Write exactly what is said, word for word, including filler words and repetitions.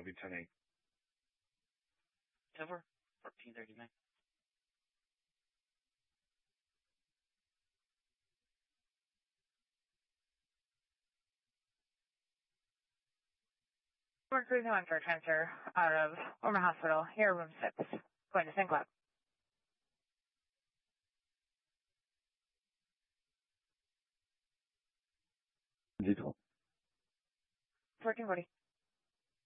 it'll be ten eight. Over. fourteen thirty-nine. We're cruising one for a transfer out of Orma Hospital, here, room six, going to Saint Cloud. Dites-moi. fourteen forty.